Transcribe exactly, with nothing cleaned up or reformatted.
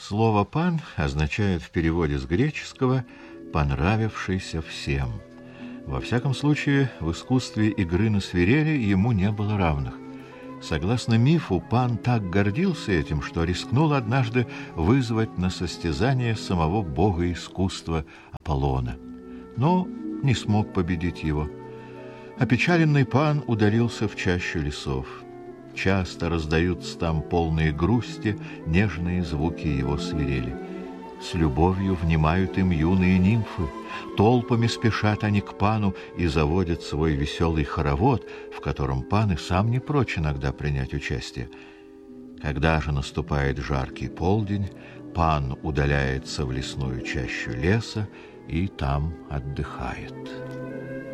Слово «пан» означает в переводе с греческого «понравившийся всем». Во всяком случае, в искусстве игры на свирели ему не было равных. Согласно мифу, Пан так гордился этим, что рискнул однажды вызвать на состязание самого бога искусства Аполлона, но не смог победить его. Опечаленный Пан удалился в чащу лесов. Часто раздаются там полные грусти нежные звуки его свирели. С любовью внимают им юные нимфы. Толпами спешат они к Пану и заводят свой веселый хоровод, в котором Пан и сам не прочь иногда принять участие. Когда же наступает жаркий полдень, Пан удаляется в лесную чащу леса и там отдыхает.